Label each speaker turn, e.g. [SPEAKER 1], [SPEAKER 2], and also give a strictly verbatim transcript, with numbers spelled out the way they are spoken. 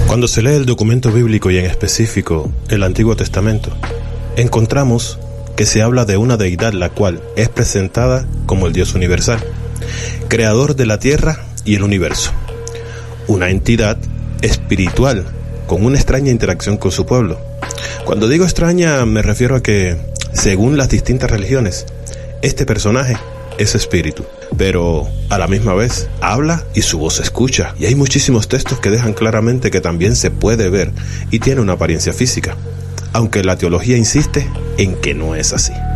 [SPEAKER 1] Cuando se lee el documento bíblico y en específico el Antiguo Testamento, encontramos que se habla de una deidad la cual es presentada como el Dios universal, creador de la tierra y el universo, una entidad espiritual con una extraña interacción con su pueblo. Cuando digo extraña me refiero a que, según las distintas religiones, este personaje es espíritu, pero a la misma vez habla y su voz se escucha, y hay muchísimos textos que dejan claramente que también se puede ver y tiene una apariencia física, aunque la teología insiste en que no es así.